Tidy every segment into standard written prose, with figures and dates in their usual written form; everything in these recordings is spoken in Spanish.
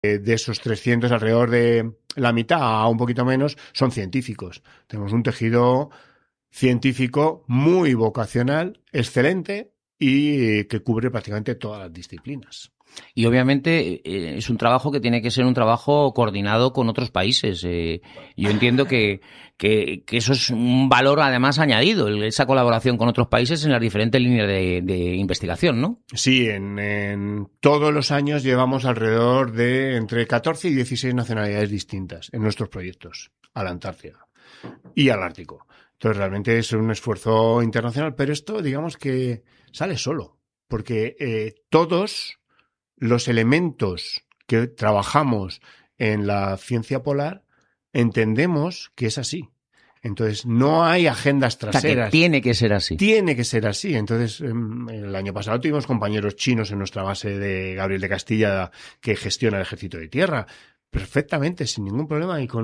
De esos 300, alrededor de la mitad a un poquito menos, son científicos. Tenemos un tejido científico muy vocacional, excelente y que cubre prácticamente todas las disciplinas. Y obviamente es un trabajo que tiene que ser un trabajo coordinado con otros países. Yo entiendo que eso es un valor además añadido, esa colaboración con otros países en las diferentes líneas de investigación, ¿no? Sí, en todos los años llevamos alrededor de entre 14 y 16 nacionalidades distintas en nuestros proyectos a la Antártida y al Ártico. Entonces realmente es un esfuerzo internacional, pero esto digamos que sale solo, porque todos los elementos que trabajamos en la ciencia polar entendemos que es así. Entonces, no hay agendas traseras. O sea, que tiene que ser así. Tiene que ser así. Entonces, el año pasado tuvimos compañeros chinos en nuestra base de Gabriel de Castilla que gestiona el Ejército de Tierra. Perfectamente, sin ningún problema y con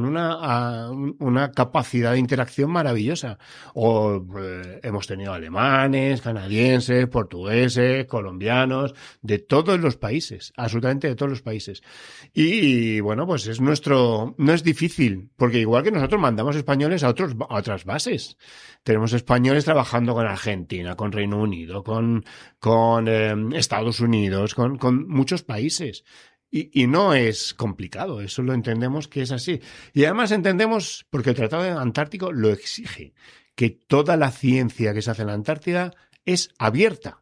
una capacidad de interacción maravillosa. O hemos tenido alemanes, canadienses, portugueses, colombianos, de todos los países, absolutamente de todos los países. Y bueno, pues no es difícil, porque igual que nosotros mandamos españoles a otras bases. Tenemos españoles trabajando con Argentina, con Reino Unido, con Estados Unidos, con muchos países. Y no es complicado, eso lo entendemos que es así. Y además entendemos, porque el Tratado Antártico lo exige, que toda la ciencia que se hace en la Antártida es abierta.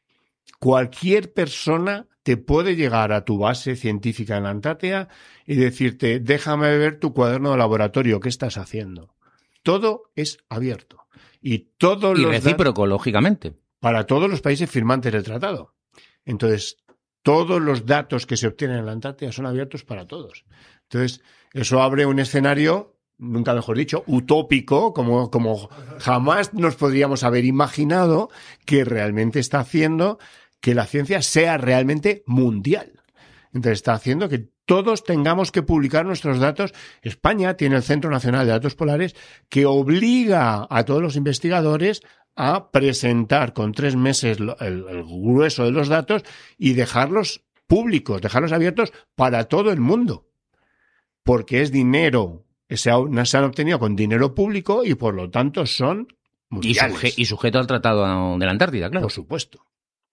Cualquier persona te puede llegar a tu base científica en la Antártida y decirte, déjame ver tu cuaderno de laboratorio, ¿qué estás haciendo? Todo es abierto. Y recíproco, lógicamente. Para todos los países firmantes del tratado. Entonces, todos los datos que se obtienen en la Antártida son abiertos para todos. Entonces, eso abre un escenario, nunca mejor dicho, utópico, como jamás nos podríamos haber imaginado, que realmente está haciendo que la ciencia sea realmente mundial. Entonces, está haciendo que todos tengamos que publicar nuestros datos. España tiene el Centro Nacional de Datos Polares que obliga a todos los investigadores a presentar con 3 meses el grueso de los datos y dejarlos públicos, dejarlos abiertos para todo el mundo. Porque es dinero, se han obtenido con dinero público y por lo tanto son mundiales. Y sujeto al Tratado de la Antártida, claro. Por supuesto.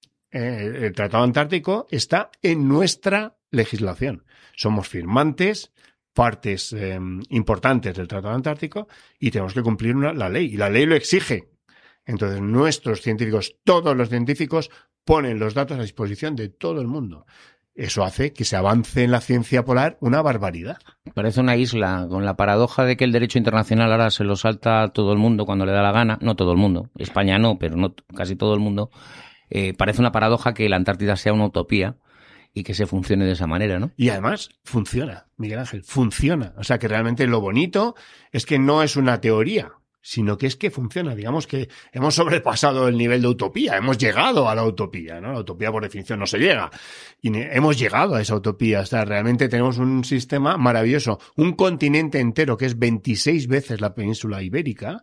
El Tratado Antártico está en nuestra legislación. Somos firmantes, partes importantes del Tratado Antártico y tenemos que cumplir la ley. Y la ley lo exige. Entonces, nuestros científicos, todos los científicos, ponen los datos a disposición de todo el mundo. Eso hace que se avance en la ciencia polar una barbaridad. Parece una isla, con la paradoja de que el derecho internacional ahora se lo salta a todo el mundo cuando le da la gana. No todo el mundo, España no, pero no casi todo el mundo. Parece una paradoja que la Antártida sea una utopía y que se funcione de esa manera, ¿no? Y además funciona, Miguel Ángel, funciona. O sea que realmente lo bonito es que no es una teoría, sino que es que funciona. Digamos que hemos sobrepasado el nivel de utopía, hemos llegado a la utopía, ¿no? La utopía por definición no se llega. Y hemos llegado a esa utopía. O sea, realmente tenemos un sistema maravilloso, un continente entero que es 26 veces la península ibérica,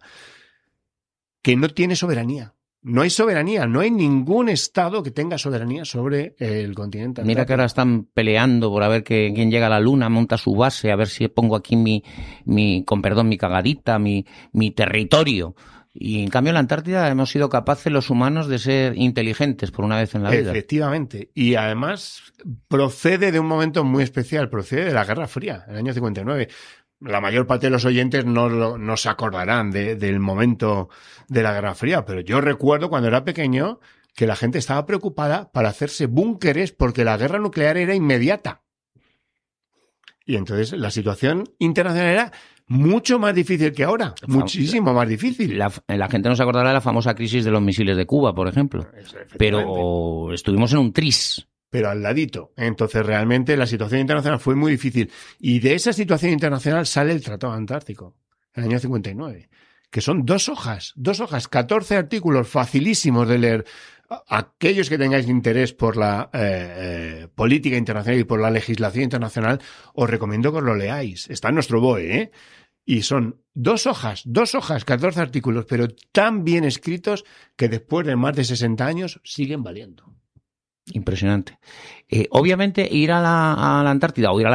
que no tiene soberanía. No hay soberanía, no hay ningún estado que tenga soberanía sobre el continente antártico. Mira que ahora están peleando por a ver quién llega a la luna, monta su base, a ver si pongo aquí mi cagadita, mi territorio. Y en cambio en la Antártida hemos sido capaces los humanos de ser inteligentes por una vez en la vida. Efectivamente. Y además procede de un momento muy especial, procede de la Guerra Fría, el año 59. La mayor parte de los oyentes no se acordarán del momento de la Guerra Fría, pero yo recuerdo cuando era pequeño que la gente estaba preocupada para hacerse búnkeres porque la guerra nuclear era inmediata. Y entonces la situación internacional era mucho más difícil que ahora, muchísimo más difícil. La gente no se acordará de la famosa crisis de los misiles de Cuba, por ejemplo. Pero estuvimos en un tris. Pero al ladito. Entonces, realmente la situación internacional fue muy difícil. Y de esa situación internacional sale el Tratado Antártico, en el año 59, que son 2 hojas, 14 artículos facilísimos de leer. Aquellos que tengáis interés por la política internacional y por la legislación internacional, os recomiendo que os lo leáis. Está en nuestro BOE, ¿eh? Y son 2 hojas, 14 artículos, pero tan bien escritos que después de más de 60 años siguen valiendo. Impresionante. Obviamente ir a la Antártida o ir a